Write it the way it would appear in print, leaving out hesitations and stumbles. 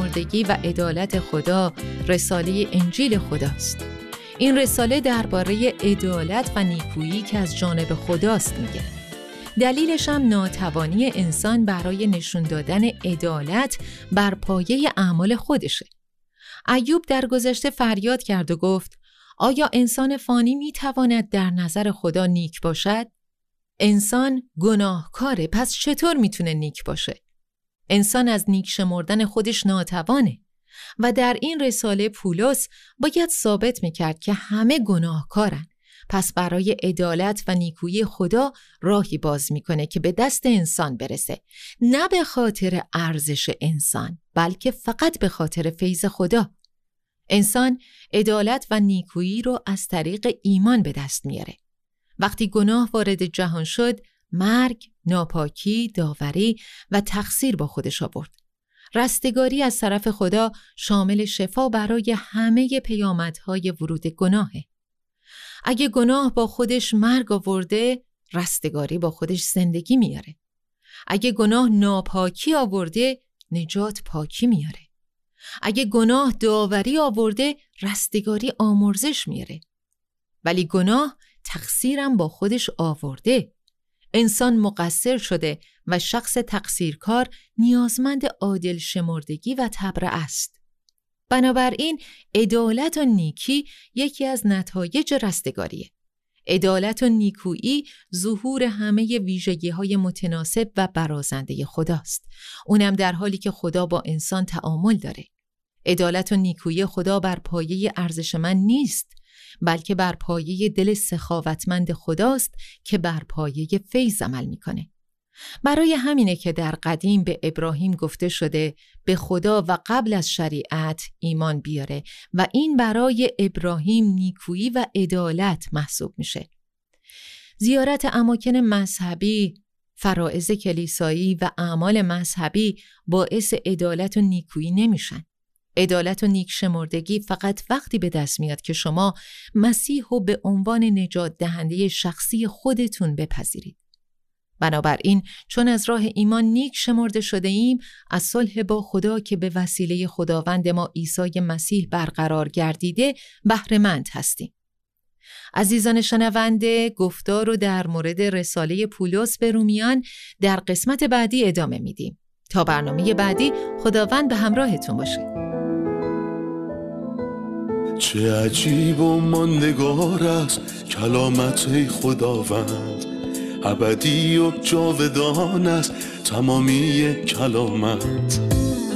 شمردگی و عدالت خدا رساله انجیل خداست. این رساله درباره عدالت و نیکویی که از جانب خداست میگه. دلیلش هم ناتوانی انسان برای نشون دادن عدالت بر پایه اعمال خودشه. ایوب در گذشته فریاد کرد و گفت: آیا انسان فانی میتواند در نظر خدا نیک باشد؟ انسان گناهکاره، پس چطور میتونه نیک باشه؟ انسان از نیک شمردن خودش ناتوانه و در این رساله پولس باید ثابت میکرد که همه گناهکارن. پس برای عدالت و نیکویی خدا راهی باز میکنه که به دست انسان برسه، نه به خاطر ارزش انسان بلکه فقط به خاطر فیض خدا. انسان عدالت و نیکویی رو از طریق ایمان به دست میاره. وقتی گناه وارد جهان شد، مرگ، ناپاکی، داوری و تقصیر با خودش آورد. رستگاری از طرف خدا شامل شفا برای همه پیامدهای ورود گناهه. اگه گناه با خودش مرگ آورده، رستگاری با خودش زندگی میاره. اگه گناه ناپاکی آورده، نجات پاکی میاره. اگه گناه داوری آورده، رستگاری آمرزش میاره. ولی گناه تقصیرم با خودش آورده. انسان مقصر شده و شخص تقصیرکار نیازمند عادل شمردگی و تبرئه است. بنابراین عدالت و نیکی یکی از نتایج رستگاریه. عدالت و نیکویی ظهور همه ویژگی‌های متناسب و برازنده خداست. اونم در حالی که خدا با انسان تعامل داره. عدالت و نیکویی خدا بر پایه ارزشمند نیست، بلکه بر پایه دل سخاوتمند خداست که بر پایه فیض عمل میکنه. برای همینه که در قدیم به ابراهیم گفته شده به خدا و قبل از شریعت ایمان بیاره و این برای ابراهیم نیکویی و عدالت محسوب میشه. زیارت اماکن مذهبی، فرائض کلیسایی و اعمال مذهبی باعث عدالت و نیکویی نمیشن. عدالت و نیک شمردگی فقط وقتی به دست میاد که شما مسیح رو به عنوان نجات دهنده شخصی خودتون بپذیرید. بنابراین چون از راه ایمان نیک شمرده شده ایم، از صلح با خدا که به وسیله خداوند ما عیسی مسیح برقرار گردیده بهره مند هستیم. عزیزان شنونده، گفتار رو در مورد رساله پولس به رومیان در قسمت بعدی ادامه میدیم. تا برنامه بعدی، خداوند به همراهتون باشه. چه عجیب و ماندگار است کلامت خداوند، ابدی و جاودان است تمامی کلامت.